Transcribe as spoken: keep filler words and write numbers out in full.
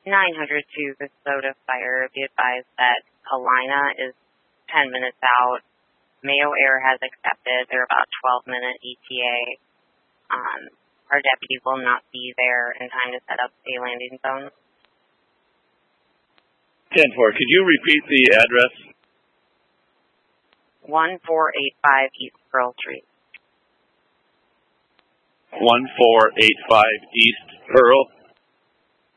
nine hundred two Kasota Fire, be advised that Helena is ten minutes out. Mayo Air has accepted. They're about twelve minute E T A. Um, our deputy will not be there in time to set up a landing zone. ten four, could you repeat the address? one four eight five East Pearl Street. one four eight five East Pearl?